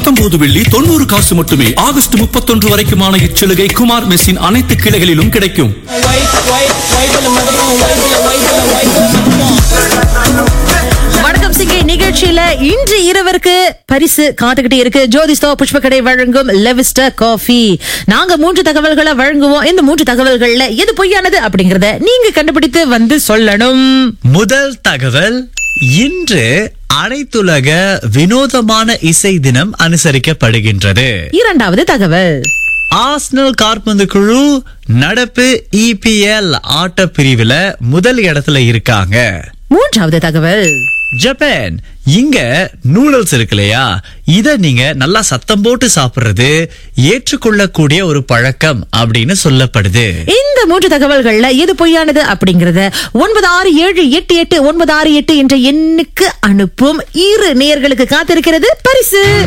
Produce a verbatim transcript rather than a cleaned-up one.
பத்தொன்பது வெள்ளி தொண்ணூறு காசு மட்டுமே. ஆகஸ்ட் முப்பத்தொன்று வரைக்குமான இச்சலுகை குமார் மெஸ்ஸின் அனைத்து கிளைகளிலும் கிடைக்கும். வணக்கம் சிங்கை நிகழ்ச்சியில இன்று இரவருக்கு பரிசு காத்துக்கிட்டே இருக்கு. ஜோதிஸ்தோ புஷ்பக்கடை வழங்கும் லெவிஸ்டர் காஃபி. நாங்க மூன்று தகவல்களை வழங்குவோம். இந்த மூன்று தகவல்கள்ல எது பொய்யானது அப்படிங்கறத நீங்க கண்டுபிடித்து வந்து சொல்லணும். முதல் தகவல், இன்று அனைத்துலக வினோதமான இசை தினம் அனுசரிக்கப்படுகின்றது. இரண்டாவது தகவல், ஆர்சனல் காற்பந்து குழு நடப்பு இ பி எல் ஆட்ட பிரிவுல முதல் இடத்துல இருக்காங்க. மூன்றாவது தகவல், ஜப்பான் இங்க நூடுல்ஸ் இருக்கு இல்லையா, இத நீங்க நல்லா சத்தம் போட்டு சாப்பிடுறது ஏற்றுக்கொள்ளக்கூடிய ஒரு பழக்கம் அப்படின்னு சொல்லப்படுது. இந்த மூன்று தகவல்கள்ல எது பொய்யானது அப்படிங்கறத ஒன்பது ஆறு ஏழு எட்டு எட்டு ஒன்பது ஆறு எட்டு என்ற எண்ணுக்கு அனுப்பும் இரு நேயர்களுக்கு காத்திருக்கிறது பரிசு.